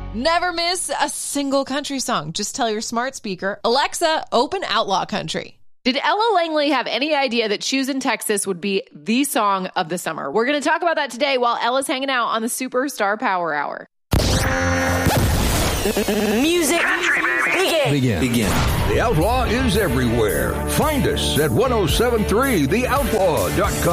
Never miss a single country song. Just tell your smart speaker, Alexa, open Outlaw Country. Did Ella Langley have any idea that Shoes in Texas would be the song of the summer? We're going to talk about that today while Ella's hanging out on the Superstar Power Hour. Music begin. The Outlaw is everywhere. Find us at 1073theoutlaw.com.